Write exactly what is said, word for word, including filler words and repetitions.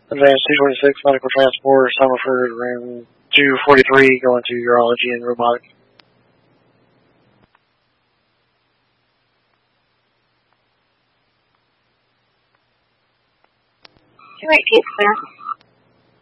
Advanced two twenty-six, medical transport, Summerford, room two forty-three, going to urology and robotics. two eighteen, clear.